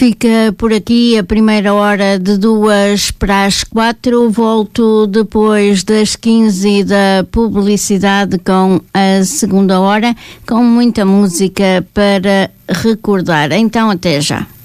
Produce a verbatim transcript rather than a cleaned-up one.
Fica por aqui a primeira hora de duas para as quatro. Volto depois das quinze da publicidade com a segunda hora, com muita música para recordar. Então, até já.